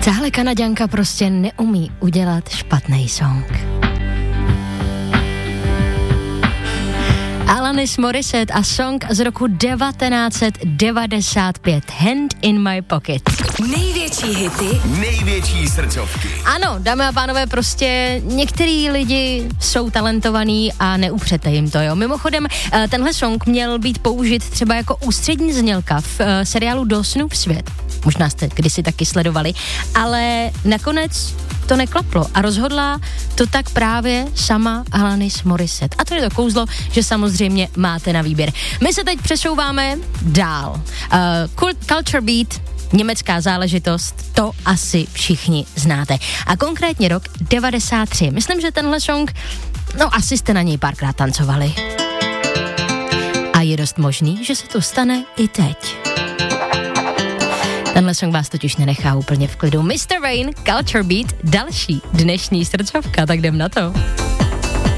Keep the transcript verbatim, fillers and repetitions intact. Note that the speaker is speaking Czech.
Tahle Kanaďanka prostě neumí udělat špatný song. Alanis Morissette a song z roku devatenáct set devadesát pět, Hand in my pocket. Největší hity, největší srdcovky. Ano, dámy a pánové, prostě některý lidi jsou talentovaní a neupřete jim to, jo. Mimochodem, tenhle song měl být použit třeba jako ústřední znělka v uh, seriálu Do snů svět. Možná jste kdysi taky sledovali, ale nakonec to neklaplo a rozhodla to tak právě sama Alanis Morissette. A to je to kouzlo, že samozřejmě máte na výběr. My se teď přesouváme dál. Uh, Culture Beat, německá záležitost, to asi všichni znáte. A konkrétně rok devadesát tři. Myslím, že tenhle song, no asi jste na něj párkrát tancovali. A je dost možný, že se to stane i teď. Tenhle song vás totiž nenechá úplně v klidu. mister Rain, Culture Beat, další dnešní srdcovka, tak jdem na to.